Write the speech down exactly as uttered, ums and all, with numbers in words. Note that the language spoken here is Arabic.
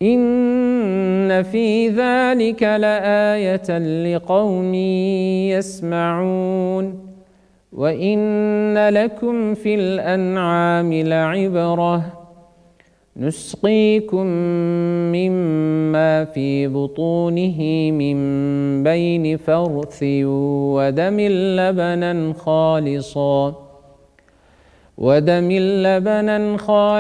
إن في ذلك لآية لقوم يسمعون وإن لكم في الأنعام لعبرة نسقيكم مما في بطونه من بين فرث ودم لبنا خالصا ودم لبنا خالصا